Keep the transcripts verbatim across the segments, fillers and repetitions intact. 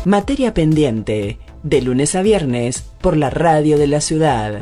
Materia pendiente, de lunes a viernes, por la radio de la ciudad.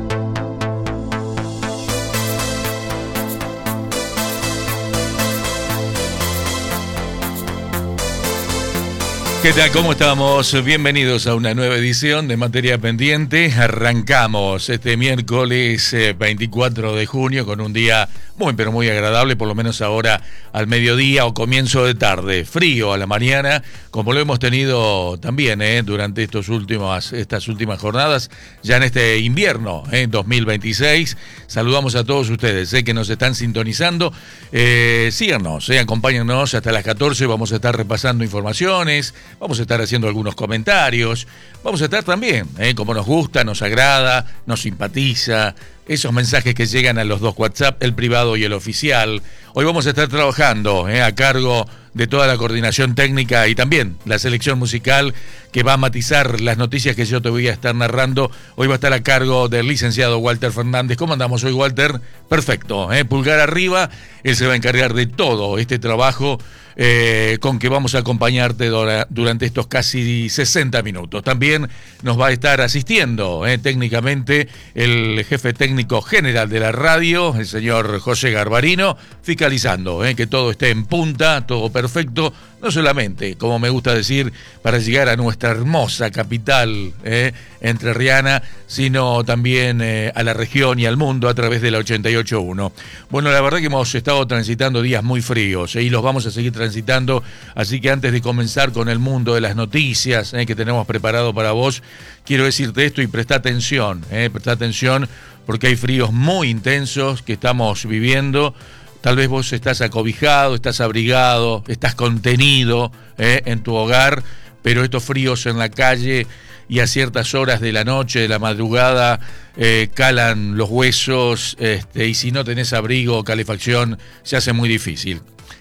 ¿Qué tal? ¿Cómo estamos? Bienvenidos a una nueva edición de Materia Pendiente. Arrancamos este miércoles eh, veinticuatro de junio con un día muy pero muy agradable, por lo menos ahora al mediodía o comienzo de tarde. Frío a la mañana, como lo hemos tenido también eh, durante estos últimos, estas últimas jornadas, ya en este invierno eh, dos mil veintiséis. Saludamos a todos ustedes eh, que nos están sintonizando. Eh, síganos, eh, acompáñennos hasta las catorce, vamos a estar repasando informaciones. Vamos a estar haciendo algunos comentarios, vamos a estar también, ¿eh? como nos gusta, nos agrada, nos simpatiza, esos mensajes que llegan a los dos WhatsApp, el privado y el oficial. Hoy vamos a estar trabajando ¿eh? a cargo de toda la coordinación técnica y también la selección musical que va a matizar las noticias que yo te voy a estar narrando. Hoy va a estar a cargo del licenciado Walter Fernández. ¿Cómo andamos hoy, Walter? Perfecto, ¿eh? Pulgar arriba, él se va a encargar de todo este trabajo Eh, con que vamos a acompañarte durante estos casi sesenta minutos. También nos va a estar asistiendo eh, técnicamente el jefe técnico general de la radio, el señor José Garbarino, fiscalizando eh, que todo esté en punta, todo perfecto, no solamente, como me gusta decir, para llegar a nuestra hermosa capital eh, entrerriana, sino también eh, a la región y al mundo a través de la ochenta y ocho punto uno. Bueno, la verdad que hemos estado transitando días muy fríos eh, y los vamos a seguir transitando, así que antes de comenzar con el mundo de las noticias eh, que tenemos preparado para vos, quiero decirte esto y presta atención, eh, presta atención porque hay fríos muy intensos que estamos viviendo. Tal vez vos estás acobijado, estás abrigado, estás contenido eh, en tu hogar, pero estos fríos en la calle y a ciertas horas de la noche, de la madrugada, eh, calan los huesos este, y si no tenés abrigo o calefacción, se hace muy difícil.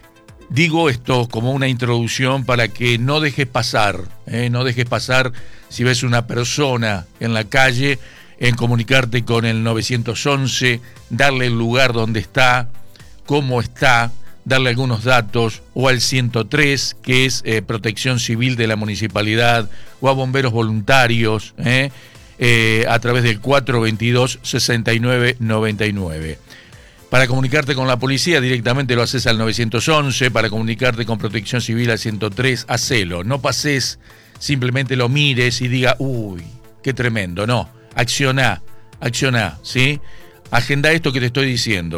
Digo esto como una introducción para que no dejes pasar, eh, no dejes pasar si ves una persona en la calle, en comunicarte con el nueve once, darle el lugar donde está, cómo está, darle algunos datos, o al ciento tres, que es eh, Protección Civil de la Municipalidad, o a bomberos voluntarios, eh, eh, a través del cuatro veintidós, sesenta y nueve noventa y nueve. Para comunicarte con la policía directamente lo haces al nueve once, para comunicarte con Protección Civil al ciento tres, hacelo. No pases, simplemente lo mires y diga, uy, qué tremendo, no. Accioná, accioná, ¿sí? Agenda esto que te estoy diciendo.